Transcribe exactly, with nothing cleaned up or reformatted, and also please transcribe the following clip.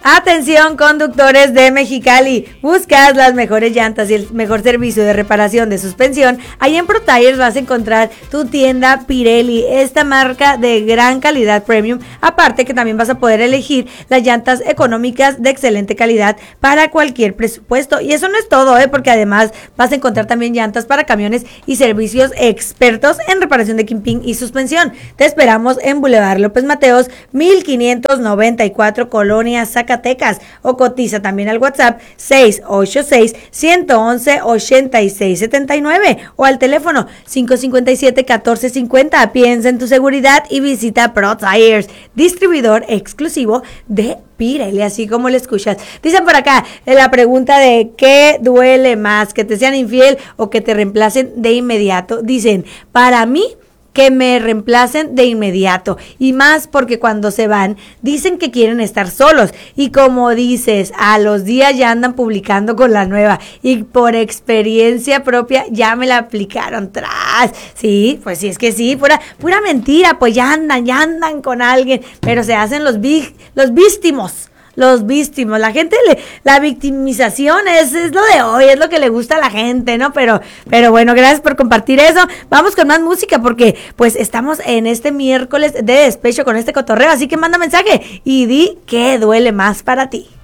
Atención, conductores de Mexicali, buscas las mejores llantas y el mejor servicio de reparación de suspensión. Ahí en Pro Tires vas a encontrar tu tienda Pirelli, esta marca de gran calidad premium. Aparte que también vas a poder elegir las llantas económicas de excelente calidad para cualquier presupuesto. Y eso no es todo, ¿eh? Porque además vas a encontrar también llantas para camiones y servicios expertos en reparación de kimping y suspensión. Te esperamos en Boulevard López Mateos, mil quinientos noventa y cuatro, Colonia Zacatecas. O cotiza también al WhatsApp seis ocho seis, uno uno uno, ocho seis siete nueve o al teléfono cinco cinco siete, uno cuatro cinco cero. Piensa en tu seguridad y visita Pro Tires, distribuidor exclusivo de Pirelli, así como le escuchas. Dicen por acá la pregunta de ¿qué duele más? ¿Que te sean infiel o que te reemplacen de inmediato? Dicen, para mí, que me reemplacen de inmediato, y más porque cuando se van dicen que quieren estar solos, y como dices, a los días ya andan publicando con la nueva, y por experiencia propia ya me la aplicaron tras. Sí, pues sí, es que sí, pura, pura mentira, pues ya andan, ya andan con alguien, pero se hacen los big, los víctimos. Los víctimos, la gente, le, la victimización es, es lo de hoy, es lo que le gusta a la gente, ¿no? Pero, pero bueno, gracias por compartir eso. Vamos con más música porque pues estamos en este miércoles de despecho con este cotorreo, así que manda mensaje y di qué duele más para ti.